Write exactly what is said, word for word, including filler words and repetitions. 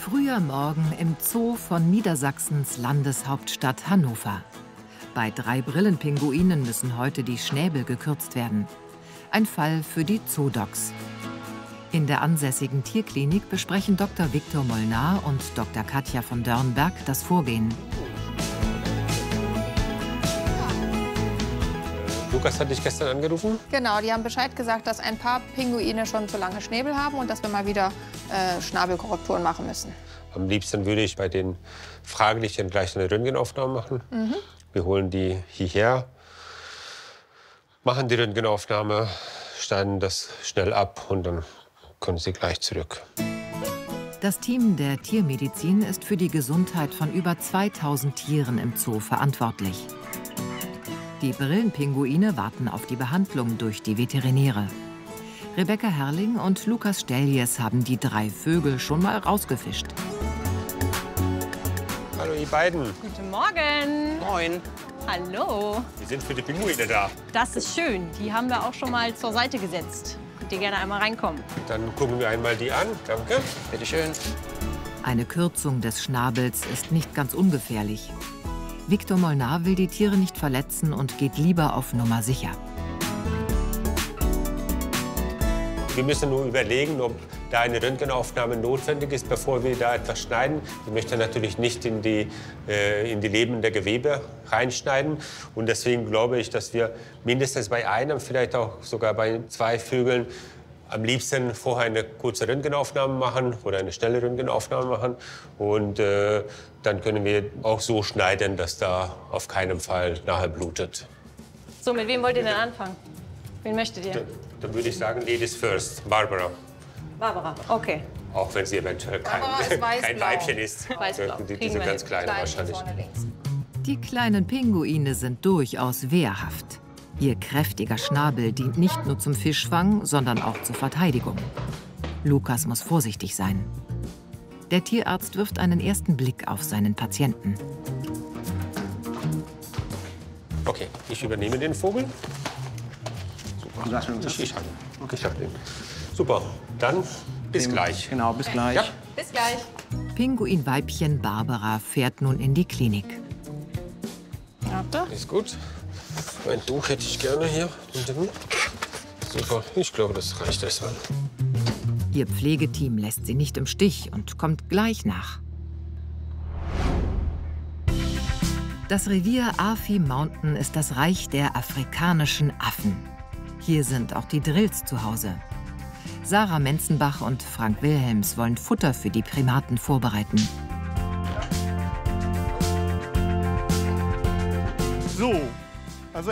früher Morgen im Zoo von Niedersachsens Landeshauptstadt Hannover. Bei drei Brillenpinguinen müssen heute die Schnäbel gekürzt werden. Ein Fall für die Zoodocs. In der ansässigen Tierklinik besprechen Doktor Viktor Molnar und Doktor Katja von Dörnberg das Vorgehen. Lukas hat dich gestern angerufen? Genau, die haben Bescheid gesagt, dass ein paar Pinguine schon zu lange Schnäbel haben und dass wir mal wieder äh, Schnabelkorrekturen machen müssen. Am liebsten würde ich bei den Fraglichen gleich eine Röntgenaufnahme machen. Mhm. Wir holen die hierher, machen die Röntgenaufnahme, schneiden das schnell ab und dann können sie gleich zurück. Das Team der Tiermedizin ist für die Gesundheit von über zweitausend Tieren im Zoo verantwortlich. Die Brillenpinguine warten auf die Behandlung durch die Veterinäre. Rebecca Herrling und Lukas Steljes haben die drei Vögel schon mal rausgefischt. Hallo, ihr beiden. Guten Morgen. Moin. Hallo. Wir sind für die Pinguine da. Das ist schön. Die haben wir auch schon mal zur Seite gesetzt. Könnt ihr gerne einmal reinkommen. Dann gucken wir einmal die an. Danke. Bitte schön. Eine Kürzung des Schnabels ist nicht ganz ungefährlich. Viktor Molnar will die Tiere nicht verletzen und geht lieber auf Nummer sicher. Wir müssen nur überlegen, ob da eine Röntgenaufnahme notwendig ist, bevor wir da etwas schneiden. Ich möchte natürlich nicht in die, äh, in die lebenden Gewebe reinschneiden. Und deswegen glaube ich, dass wir mindestens bei einem, vielleicht auch sogar bei zwei Vögeln, am liebsten vorher eine kurze Röntgenaufnahme machen oder eine schnelle Röntgenaufnahme machen. Und äh, dann können wir auch so schneiden, dass da auf keinen Fall nachher blutet. So, mit wem wollt ihr denn anfangen? Wen möchtet ihr? Dann, dann würde ich sagen, Ladies first. Barbara. Barbara, okay. Auch wenn sie eventuell kein, kein Weibchen ist. Weißblau. Die, die Kriegen sind wir ganz hin. kleine wahrscheinlich. Die kleinen Pinguine sind durchaus wehrhaft. Ihr kräftiger Schnabel dient nicht nur zum Fischfang, sondern auch zur Verteidigung. Lukas muss vorsichtig sein. Der Tierarzt wirft einen ersten Blick auf seinen Patienten. Okay, ich übernehme den Vogel. Super. Ich, ich habe ich hab den. Super, dann bis gleich. Genau, bis gleich. Ja. Bis gleich. Pinguinweibchen Barbara fährt nun in die Klinik. Ist gut. Mein Tuch hätte ich gerne hier. Super, ich glaube, das reicht erstmal. Ihr Pflegeteam lässt sie nicht im Stich und kommt gleich nach. Das Revier Afi Mountain ist das Reich der afrikanischen Affen. Hier sind auch die Drills zu Hause. Sarah Menzenbach und Frank Wilhelms wollen Futter für die Primaten vorbereiten. So,